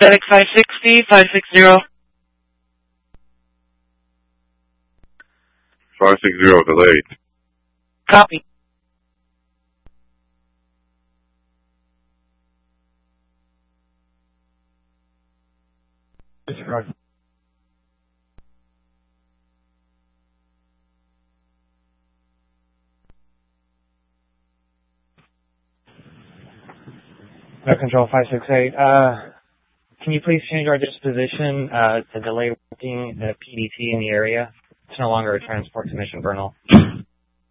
FedEx 560, 560. 560 delayed. Copy. Disregard. No control 568. Can you please change our disposition to delay working the PDT in the area? It's no longer a transport commission, Vernal.